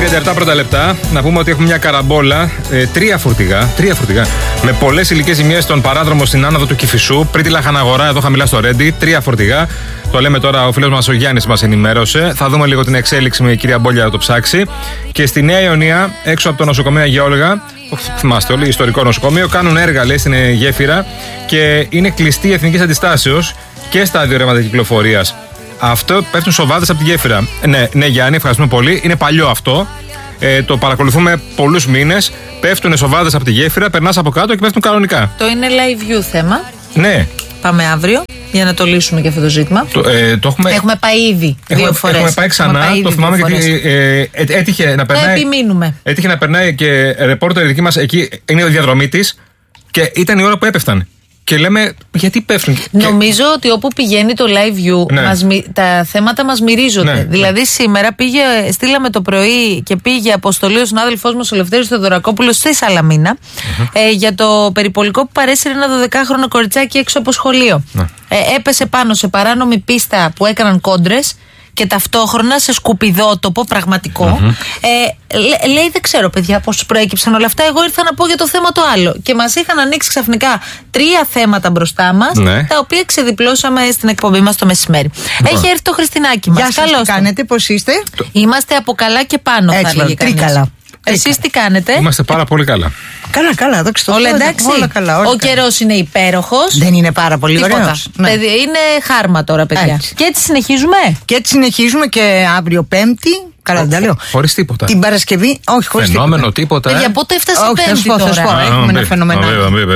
37 πρώτα λεπτά. Να πούμε ότι έχουμε μια καραμπόλα. Τρία φορτηγά. Με πολλές ηλικές ζημιές στον παράδρομο στην άνοδο του Κηφισού. Πριν τη Λαχαναγορά, εδώ χαμηλά στο Ρέντι. Τρία φορτηγά. Το λέμε τώρα, ο φίλος μας ο Γιάννης μας ενημέρωσε. Θα δούμε λίγο την εξέλιξη με η κυρία Μπόλια να το ψάξει. Και στη Νέα Ιωνία, έξω από το νοσοκομείο Αγία Όλγα, θυμάστε όλοι, ιστορικό νοσοκομείο, κάνουν έργα, λέει, στην γέφυρα και είναι κλειστή εθνικής αντιστάσεως και στα δύο ρεύματα κυκλοφορίας. Αυτό πέφτουν σοβάδες από τη γέφυρα. Ναι, Γιάννη, ευχαριστούμε πολύ. Είναι παλιό αυτό. Το παρακολουθούμε πολλούς μήνες. Πέφτουν σοβάδες από τη γέφυρα, περνάς από κάτω και πέφτουν κανονικά. Το είναι live view θέμα. Ναι. Πάμε αύριο για να το λύσουμε και αυτό το ζήτημα. Έχουμε πάει ήδη δύο φορές. Έχουμε πάει ξανά. Το θυμάμαι γιατί έτυχε να περνάει. Επιμείνουμε. Έτυχε να περνάει και ρεπόρτερ δική μας εκεί. Είναι η διαδρομή της και ήταν η ώρα που έπεφταν. Και λέμε, γιατί πέφτουν. Νομίζω ότι όπου πηγαίνει το live view, ναι, τα θέματα μας μυρίζονται. Ναι, δηλαδή, σήμερα στείλαμε το πρωί και πήγε αποστολή ο συνάδελφός μας ο Λευτέρης Θεοδωρακόπουλος στη Σαλαμίνα για το περιπολικό που παρέσυρε ένα 12χρονο κοριτσάκι έξω από σχολείο. Έπεσε πάνω σε παράνομη πίστα που έκαναν κόντρες και ταυτόχρονα σε σκουπιδότοπο πραγματικό. Λέει, δεν ξέρω, παιδιά, πώς προέκυψαν όλα αυτά. Εγώ ήρθα να πω για το θέμα το άλλο. Και μας είχαν ανοίξει ξαφνικά τρία θέματα μπροστά μας, τα οποία ξεδιπλώσαμε στην εκπομπή μας το μεσημέρι. Έχει έρθει το Χριστινάκι μας. Γεια σας, τι κάνετε, πώς είστε? Είμαστε από καλά και πάνω, θα έλεγε κανείς. Τρίκαλα. Εσείς τι κάνετε? Είμαστε πάρα πολύ καλά. Καλά, δόξα τω Θεώ. Όλα εντάξει. Όλα καλά, ο καιρός είναι υπέροχος. Δεν είναι πάρα πολύ ωραίος? Ναι. Είναι χάρμα τώρα, παιδιά. Έτσι. Και έτσι συνεχίζουμε. Και αύριο Πέμπτη. Καλά, δεν τα λέω. Χωρίς τίποτα. Την Παρασκευή, όχι, χωρίς φαινόμενο τίποτα. Παιδιά, πότε έφτασε η Πέμπτη τώρα? Έχουμε ένα φαινομενάκι.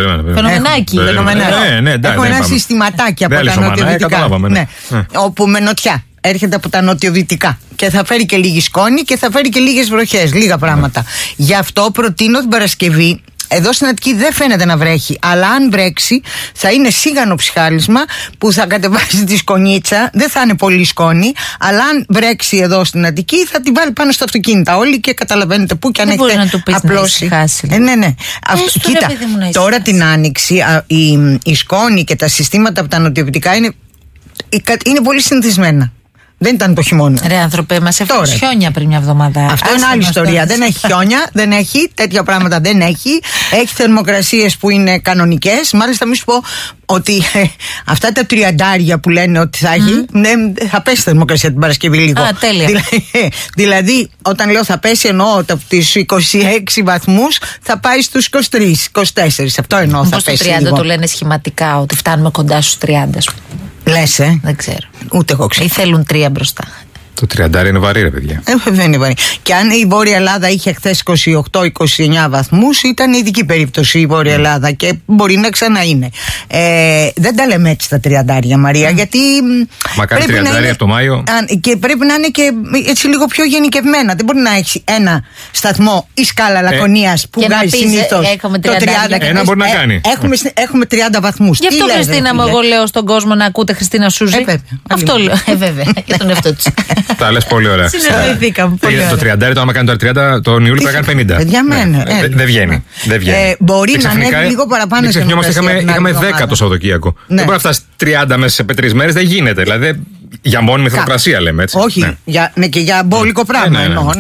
Έχουμε ένα συστηματάκι από τα νοτιοδυτικά. Όπου με νοτιά. Έρχεται από τα νοτιοδυτικά και θα φέρει και λίγη σκόνη και θα φέρει και λίγες βροχές, λίγα πράγματα. Γι' αυτό προτείνω την Παρασκευή. Εδώ στην Αττική δεν φαίνεται να βρέχει, αλλά αν βρέξει θα είναι σίγανο ψυχάλισμα που θα κατεβάσει τη σκονίτσα, δεν θα είναι πολύ σκόνη, αλλά αν βρέξει εδώ στην Αττική θα την βάλει πάνω στα αυτοκίνητα όλοι και καταλαβαίνετε πού και αν έχετε απλώσει. Ναι. Κοίτα, τώρα την Άνοιξη η σκόνη και τα συστήματα από τα νοτιοδυτικά είναι πολύ συνηθισμένα. Δεν ήταν το χειμώνα. Ρε άνθρωπε, μας έφερε χιόνια πριν μια εβδομάδα. Αυτό είναι άλλη ιστορία. Δεν έχει χιόνια, δεν έχει τέτοια πράγματα, δεν έχει. Έχει θερμοκρασίες που είναι κανονικές. Μάλιστα, μη σου πω ότι αυτά τα 30 που λένε ότι θα έχει, θα πέσει θερμοκρασία την Παρασκευή λίγο. Τέλεια. Δηλαδή, όταν λέω θα πέσει, εννοώ από τους 26 βαθμούς θα πάει στους 23-24. Αυτό εννοώ. Θα πέσει. Το 30 το λένε σχηματικά, ότι φτάνουμε κοντά στους 30. Λες, δεν ξέρω. Ούτε εγώ ξέρω. Ή θέλουν 3 μπροστά. Το 30 είναι βαρύ, ρε παιδιά. Δεν είναι βαρύ. Και αν η Βόρεια Ελλάδα είχε χθες 28-29 βαθμούς, ήταν ειδική περίπτωση η Βόρεια Ελλάδα και μπορεί να ξαναείνε. Δεν τα λέμε έτσι τα 30, Μαρία, γιατί. Μακάρι 30 από το Μάιο. Και πρέπει να είναι και έτσι λίγο πιο γενικευμένα. Δεν μπορεί να έχει ένα σταθμό ή σκάλα Λακωνίας που βγάζει συνήθως το 30. Ένα μπορεί να κάνει. Έχουμε 30 βαθμούς. Γι' αυτό, Χριστίνα μου, εγώ λέω στον κόσμο να ακούτε Χριστίνα Σούζη. Αυτό λέω. Βέβαια. Για τον εαυτό της. Τα λες πολύ ωραία. Συνεννοηθήκαμε. Το 30, άμα κάνει το 30, τον Ιούλιο πρέπει να κάνει 50. Για μένα. Δεν βγαίνει. Μπορεί να ανέβει λίγο παραπάνω. Είχαμε 10 το Σαββατοκύριακο. Δεν μπορεί να φτάσει 30 μέσα σε 3 μέρες, δεν γίνεται. Δηλαδή για μόνιμη θερμοκρασία λέμε έτσι. Όχι, και για μπόλικο πράγμα εννοώ.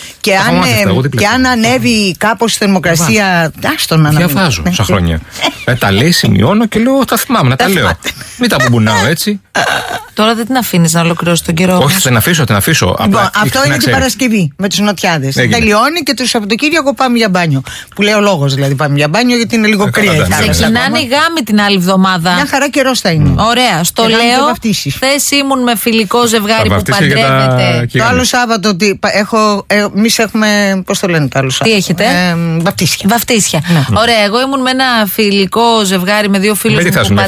Και αν ανέβει κάπως η θερμοκρασία. Άστο να ανέβει. Διαβάζω σαν χρόνια. Τα λέει, σημειώνω και λέω τα θυμάμαι να τα λέω. Μην τα μπουμπουνάω έτσι. Τώρα δεν την αφήνεις να ολοκληρώσει τον καιρό. Όχι, την αφήσω. Αυτό είναι την Παρασκευή με τους νοτιάδες. Τελειώνει και το Σαββατοκύριακο πάμε για μπάνιο. Που λέει ο λόγος δηλαδή πάμε για μπάνιο γιατί είναι λίγο κρύα. Ξεκινάνε οι γάμοι την άλλη εβδομάδα. Μια χαρά καιρός θα είναι. Ωραία, στο λέω. Χθες ήμουν με φιλικό ζευγάρι που παντρεύεται. Το άλλο Σάββατο εμείς έχουμε. Πώς το λένε το άλλο Σάββατο? Τι έχετε? Βαφτίσια. Ωραία, εγώ ήμουν με ένα φιλικό ζευγάρι με δύο φίλους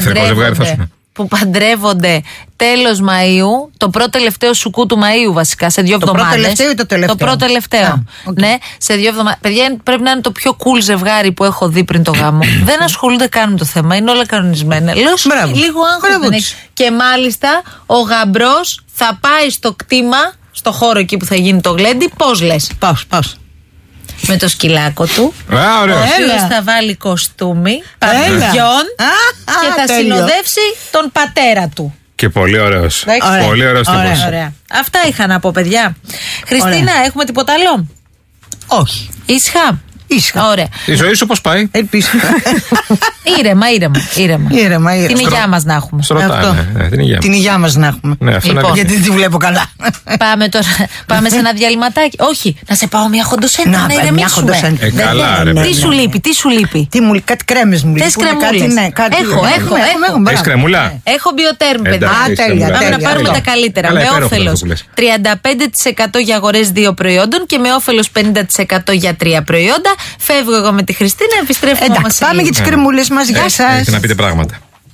που παντρεύονται τέλος Μαΐου, το πρώτο τελευταίο σουκού του Μαΐου βασικά, σε 2 εβδομάδες. Το πρώτο τελευταίο ή το τελευταίο? Το πρώτο τελευταίο. Ναι, σε 2 εβδομάδες. Παιδιά, πρέπει να είναι το πιο cool ζευγάρι που έχω δει πριν το γάμο. Δεν ασχολούνται καν με το θέμα, είναι όλα κανονισμένα. Λέω λίγο άγχος. Και μάλιστα ο γαμπρός θα πάει στο κτήμα, στο χώρο εκεί που θα γίνει το γλέντι. Πώς λες? Πώς? Με το σκυλάκο του. Ο οποίος θα βάλει κοστούμι, παπαγιόν και θα συνοδεύσει τον πατέρα του. Και πολύ ωραίος. Πολύ ωραίος τύπος. Ωραία. Αυτά είχα να πω, παιδιά. Χριστίνα, έχουμε τίποτα άλλο? Όχι. Ήσυχα. Ωραία. Η ζωή σου πώς πάει? Ελπίζω. Ήρεμα. Την υγειά μας να έχουμε. Την υγειά μας να έχουμε. Λοιπόν. Γιατί δεν τη βλέπω καλά. Πάμε τώρα. Πάμε σε ένα διαλυματάκι. Όχι, να σε πάω μια χοντοσέντα να ηρεμήσουμε. Καλά, ρε. Τι σου λείπει. Κάτι κρέμες μου λείπει. Θες κρεμούλες? Έχω. Έχεις κρεμούλα? Έχω Biotherm, παιδιά. Πάμε να πάρουμε τα καλύτερα. Με όφελος 35% για αγορές 2 προϊόντων και με όφελος 50% για 3 προϊόντα. Φεύγω εγώ με τη Χριστίνα, επιστρέφουμε μαζί. Πάμε για τις κρεμούλες μας. Γεια σας. Έχετε να πείτε πράγματα.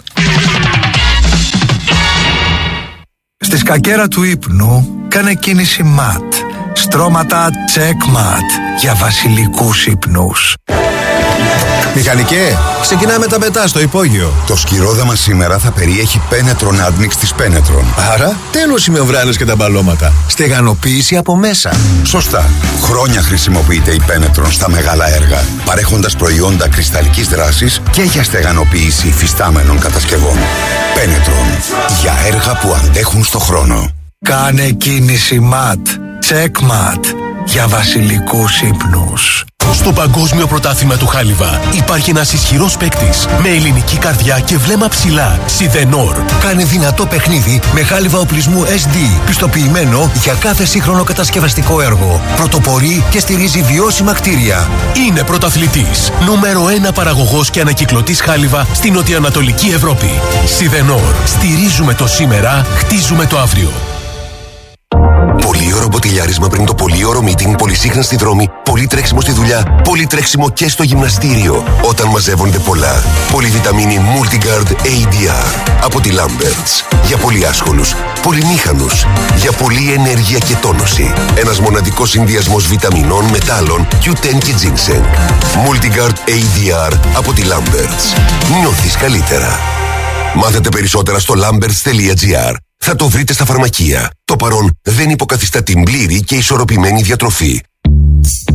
Στη σκακέρα του ύπνου κάνε κίνηση ματ. Στρώματα checkmat για βασιλικούς ύπνους. Μηχανικέ, ξεκινάμε τα πετά στο υπόγειο. Το σκυρόδεμα σήμερα θα περιέχει Penetron Admix της Penetron. Άρα, τέλος οι μεμβράνες και τα μπαλώματα. Στεγανοποίηση από μέσα. Σωστά. Χρόνια χρησιμοποιείται η Penetron στα μεγάλα έργα, παρέχοντας προϊόντα κρυσταλλικής δράσης και για στεγανοποίηση υφιστάμενων κατασκευών. Penetron. Για έργα που αντέχουν στο χρόνο. Κάνε κίνηση ματ. Checkmat για βασιλικούς ύπνους. Στο Παγκόσμιο Πρωτάθλημα του Χάλιβα υπάρχει ένας ισχυρός παίκτης με ελληνική καρδιά και βλέμμα ψηλά. Σιδενόρ. Κάνει δυνατό παιχνίδι με χάλιβα οπλισμού SD, πιστοποιημένο για κάθε σύγχρονο κατασκευαστικό έργο. Πρωτοπορεί και στηρίζει βιώσιμα κτίρια. Είναι πρωταθλητής. Νούμερο 1 παραγωγός και ανακυκλωτής χάλιβα στην νοτιοανατολική Ευρώπη. Σιδενόρ. Στηρίζουμε το σήμερα, χτίζουμε το αύριο. Πολύωρο μποτιλιάρισμα πριν το πολύωρο meeting, πολυσύχνα στη δρόμη, πολύ τρέξιμο στη δουλειά, πολύ τρέξιμο και στο γυμναστήριο. Όταν μαζεύονται πολλά. Πολυβιταμίνη Multigard ADR από τη Lamberts. Για πολύ άσχολους, πολυμήχανους. Για πολλή ενέργεια και τόνωση. Ένας μοναδικός συνδυασμός βιταμινών, μετάλλων, Q10 και ginseng. Multigard ADR από τη Lamberts. Νιώθεις καλύτερα. Μάθετε περισσότερα στο lamberts.gr. Θα το βρείτε στα φαρμακεία. Το παρόν δεν υποκαθιστά την πλήρη και ισορροπημένη διατροφή.